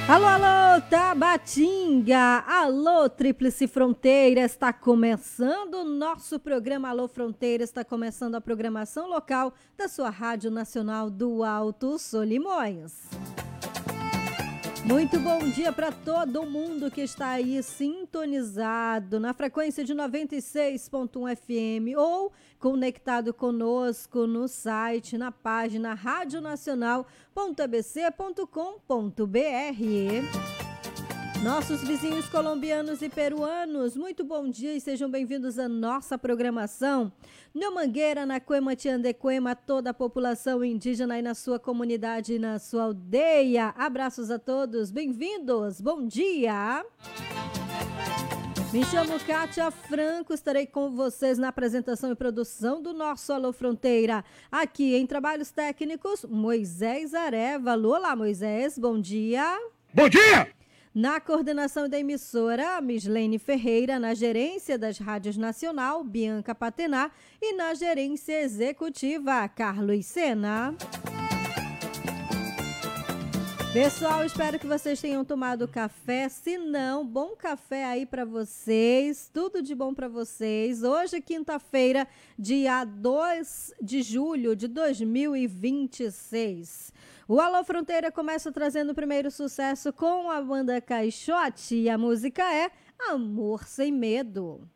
Alô, alô, Tabatinga! Alô, Tríplice Fronteira! Está começando o nosso programa Alô Fronteira, está começando a programação local da sua Rádio Nacional do Alto Solimões. Muito bom dia para todo mundo que está aí sintonizado na frequência de 96.1 FM ou conectado conosco no site, na página radionacional.abc.com.br. Nossos vizinhos colombianos e peruanos, muito bom dia e sejam bem-vindos à nossa programação. No Mangueira, na Cuema, Tiandecuema, toda a população indígena aí na sua comunidade e na sua aldeia. Abraços a todos, bem-vindos, bom dia! Me chamo Kátia Franco, estarei com vocês na apresentação e produção do nosso Alô Fronteira. Aqui em Trabalhos Técnicos, Moisés Areva. Alô lá, Moisés, bom dia! Bom dia! Na coordenação da emissora, Mislene Ferreira, na gerência das rádios nacional, Bianca Patená, e na gerência executiva, Carlos Sena. Pessoal, espero que vocês tenham tomado café. Se não, bom café aí para vocês. Tudo de bom para vocês. Hoje, quinta-feira, dia 2 de julho de 2026. O Alô Fronteira começa trazendo o primeiro sucesso com a banda Caixote e a música é Amor Sem Medo.